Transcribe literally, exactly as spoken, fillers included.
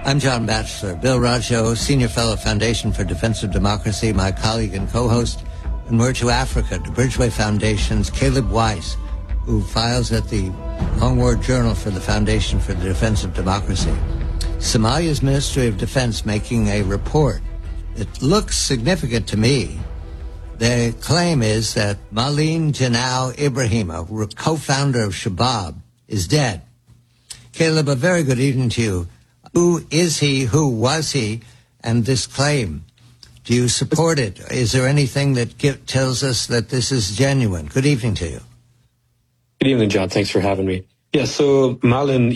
I'm John Batchelor, Bill Raggio, Senior Fellow, Foundation for Defense of Democracy, my colleague and co-host. And we're to Africa, to Bridgeway Foundation's Caleb Weiss, who files at the Long War Journal for the Foundation for the Defense of Democracy. Somalia's Ministry of Defense making a report that looks significant to me. The claim is that Malin Janao Ibrahim, a co-founder of Shabab, is dead. Caleb, a very good evening to you. Who is he? Who was he? And this claim, do you support it? Is there anything that give, tells us that this is genuine? Good evening to you. Good evening, John. Thanks for having me. Yeah, so Malin